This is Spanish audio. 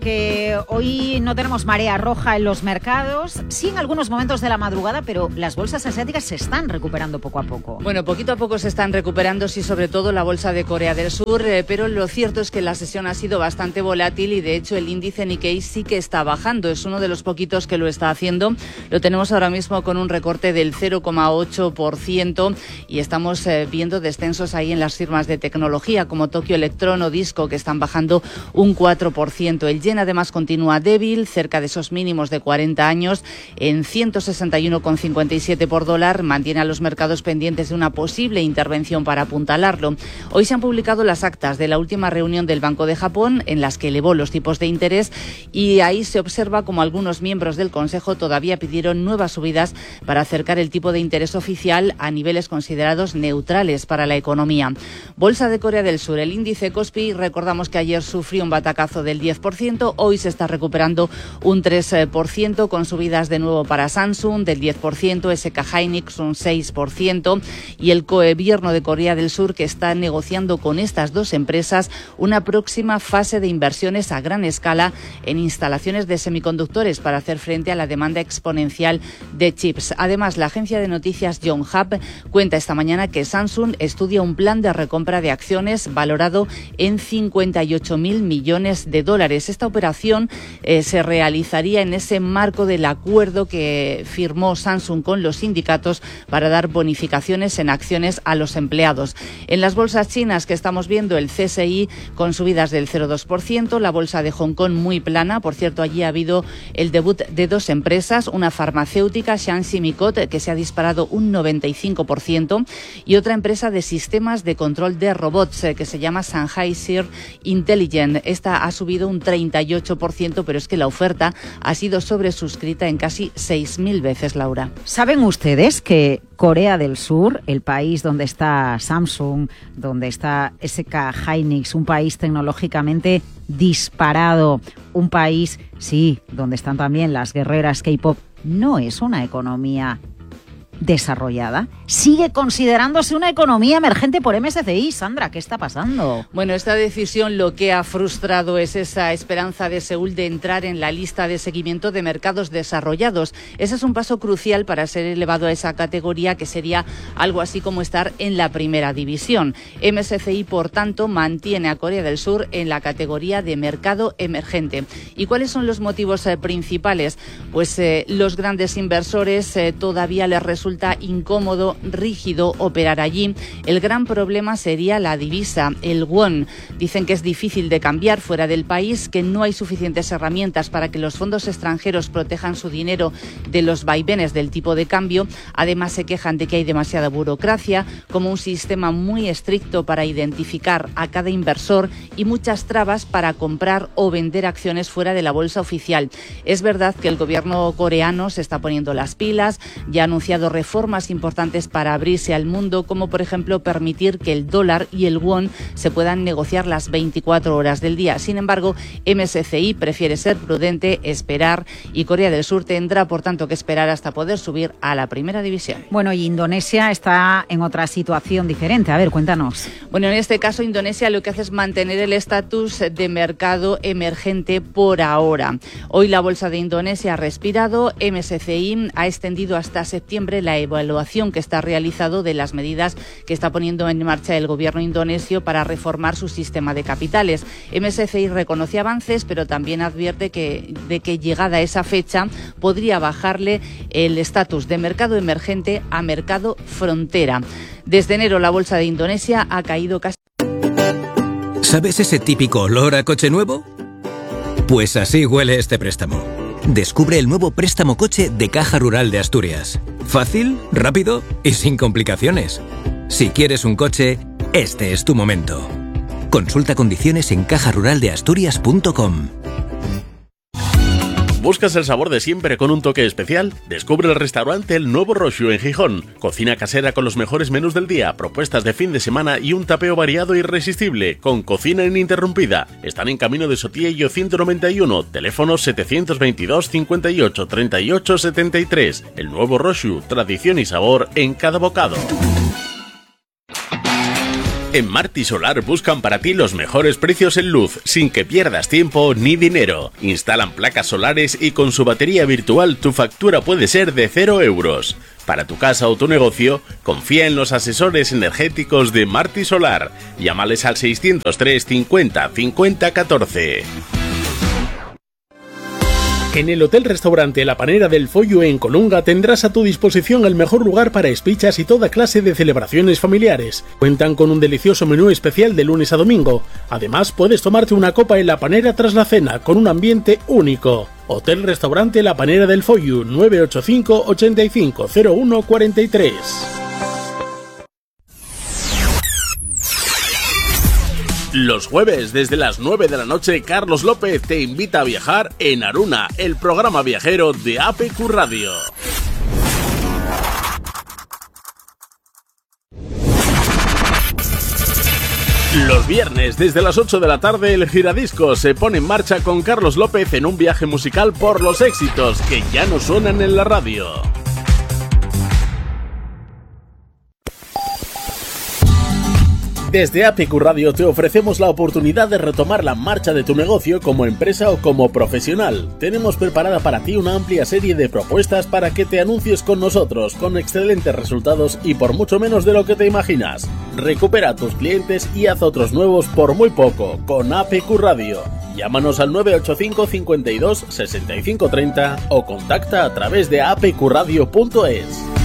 Que hoy no tenemos marea roja en los mercados, sí en algunos momentos de la madrugada, pero las bolsas asiáticas se están recuperando poco a poco. Bueno, poquito a poco se están recuperando, sí, sobre todo la bolsa de Corea del Sur, pero lo cierto es que la sesión ha sido bastante volátil y de hecho el índice Nikkei sí que está bajando, es uno de los poquitos que lo está haciendo. Lo tenemos ahora mismo con un recorte del 0,8% y estamos viendo descensos ahí en las firmas de tecnología como Tokyo Electron o Disco, que están bajando un 4%. El yen además continúa débil, cerca de esos mínimos de 40 años, en 161,57 por dólar, mantiene a los mercados pendientes de una posible intervención para apuntalarlo. Hoy se han publicado las actas de la última reunión del Banco de Japón, en las que elevó los tipos de interés, y ahí se observa como algunos miembros del Consejo todavía pidieron nuevas subidas para acercar el tipo de interés oficial a niveles considerados neutrales para la economía. Bolsa de Corea del Sur, el índice Kospi, recordamos que ayer sufrió un batacazo del 10%, hoy se está recuperando un 3%, con subidas de nuevo para Samsung del 10%, SK Hynix un 6%, y el gobierno de Corea del Sur, que está negociando con estas dos empresas una próxima fase de inversiones a gran escala en instalaciones de semiconductores para hacer frente a la demanda exponencial de chips. Además, la agencia de noticias Yonhap cuenta esta mañana que Samsung estudia un plan de recompra de acciones valorado en 58.000 millones de dólares. Esta operación se realizaría en ese marco del acuerdo que firmó Samsung con los sindicatos para dar bonificaciones en acciones a los empleados. En las bolsas chinas que estamos viendo, el CSI con subidas del 0,2%, la bolsa de Hong Kong muy plana. Por cierto, allí ha habido el debut de dos empresas, una farmacéutica, Shanxi Micot, que se ha disparado un 95%, y otra empresa de sistemas de control de robots que se llama Shanghai Seer Intelligent. Esta ha subido un 38%, pero es que la oferta ha sido sobresuscrita en casi 6.000 veces, Laura. ¿Saben ustedes que Corea del Sur, el país donde está Samsung, donde está SK Hynix, un país tecnológicamente disparado, un país, sí, donde están también las guerreras K-pop, no es una economía desarrollada? Sigue considerándose una economía emergente por MSCI. Sandra, ¿qué está pasando? Bueno, esta decisión lo que ha frustrado es esa esperanza de Seúl de entrar en la lista de seguimiento de mercados desarrollados. Ese es un paso crucial para ser elevado a esa categoría, que sería algo así como estar en la primera división. MSCI, por tanto, mantiene a Corea del Sur en la categoría de mercado emergente. ¿Y cuáles son los motivos principales? Pues los grandes inversores todavía les resulta incómodo, rígido operar allí. El gran problema sería la divisa, el won. Dicen que es difícil de cambiar fuera del país, que no hay suficientes herramientas para que los fondos extranjeros protejan su dinero de los vaivenes del tipo de cambio. Además, se quejan de que hay demasiada burocracia, como un sistema muy estricto para identificar a cada inversor y muchas trabas para comprar o vender acciones fuera de la bolsa oficial. Es verdad que el gobierno coreano se está poniendo las pilas, ya ha anunciado reformas importantes para abrirse al mundo, como por ejemplo permitir que el dólar y el won se puedan negociar las 24 horas del día. Sin embargo, MSCI prefiere ser prudente, esperar, y Corea del Sur tendrá por tanto que esperar hasta poder subir a la primera división. Bueno, y Indonesia está en otra situación diferente. A ver, cuéntanos. Bueno, en este caso Indonesia lo que hace es mantener el estatus de mercado emergente por ahora. Hoy la bolsa de Indonesia ha respirado. MSCI ha extendido hasta septiembre la evaluación que está realizado de las medidas que está poniendo en marcha el gobierno indonesio para reformar su sistema de capitales. MSCI reconoce avances, pero también advierte de que llegada esa fecha podría bajarle el estatus de mercado emergente a mercado frontera. Desde enero la bolsa de Indonesia ha caído casi... ¿Sabes ese típico olor a coche nuevo? Pues así huele este préstamo. Descubre el nuevo préstamo coche de Caja Rural de Asturias. Fácil, rápido y sin complicaciones. Si quieres un coche, este es tu momento. Consulta condiciones en cajaruraldeasturias.com. ¿Buscas el sabor de siempre con un toque especial? Descubre el restaurante El Nuevo Roshu en Gijón. Cocina casera con los mejores menús del día, propuestas de fin de semana y un tapeo variado e irresistible, con cocina ininterrumpida. Están en Camino de Sotillo 191, teléfono 722 58 38 73. El Nuevo Roshu, tradición y sabor en cada bocado. En Marti Solar buscan para ti los mejores precios en luz, sin que pierdas tiempo ni dinero. Instalan placas solares y con su batería virtual tu factura puede ser de 0 euros. Para tu casa o tu negocio, confía en los asesores energéticos de Marti Solar. Llámales al 603 50 50 14. En el Hotel-Restaurante La Panera del Follo en Colunga tendrás a tu disposición el mejor lugar para espichas y toda clase de celebraciones familiares. Cuentan con un delicioso menú especial de lunes a domingo. Además, puedes tomarte una copa en La Panera tras la cena, con un ambiente único. Hotel-Restaurante La Panera del Follo, 985 85 01 43. Los jueves, desde las 9 de la noche, Carlos López te invita a viajar en Aruna, el programa viajero de APQ Radio. Los viernes, desde las 8 de la tarde, el Giradiscos se pone en marcha con Carlos López en un viaje musical por los éxitos que ya no suenan en la radio. Desde APQ Radio te ofrecemos la oportunidad de retomar la marcha de tu negocio como empresa o como profesional. Tenemos preparada para ti una amplia serie de propuestas para que te anuncies con nosotros, con excelentes resultados y por mucho menos de lo que te imaginas. Recupera a tus clientes y haz otros nuevos por muy poco con APQ Radio. Llámanos al 985 52 65 30 o contacta a través de apqradio.es.